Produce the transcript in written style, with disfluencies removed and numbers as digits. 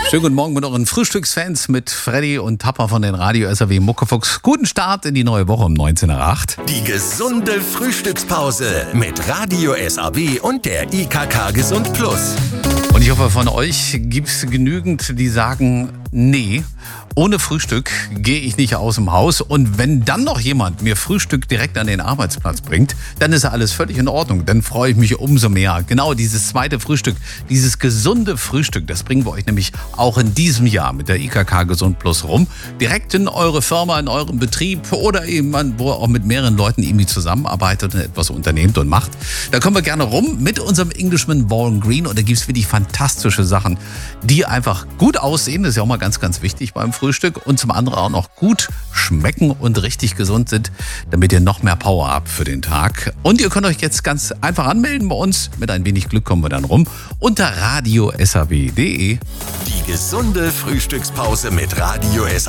Schönen guten Morgen mit euren Frühstücksfans, mit Freddy und Tapper von den Radio SAW Muckefuchs. Guten Start in die neue Woche um 19:08. Die gesunde Frühstückspause mit Radio SAW und der IKK Gesund Plus. Und ich hoffe, von euch gibt es genügend, die sagen, nee, ohne Frühstück gehe ich nicht aus dem Haus. Und wenn dann noch jemand mir Frühstück direkt an den Arbeitsplatz bringt, dann ist ja alles völlig in Ordnung. Dann freue ich mich umso mehr. Genau dieses zweite Frühstück, dieses gesunde Frühstück, das bringen wir euch nämlich auch in diesem Jahr mit der IKK Gesund Plus rum. Direkt in eure Firma, in eurem Betrieb oder eben, wo ihr auch mit mehreren Leuten irgendwie zusammenarbeitet und etwas unternehmt und macht. Da kommen wir gerne rum mit unserem Englishman Ball Green und da gibt es wirklich fantastische Sachen, die einfach gut aussehen. Das ist ja auch mal ganz, ganz wichtig beim Frühstück und zum anderen auch noch gut schmecken und richtig gesund sind, damit ihr noch mehr Power habt für den Tag. Und ihr könnt euch jetzt ganz einfach anmelden bei uns. Mit ein wenig Glück kommen wir dann rum unter radiosaw.de. Die gesunde Frühstückspause mit Radio SAW.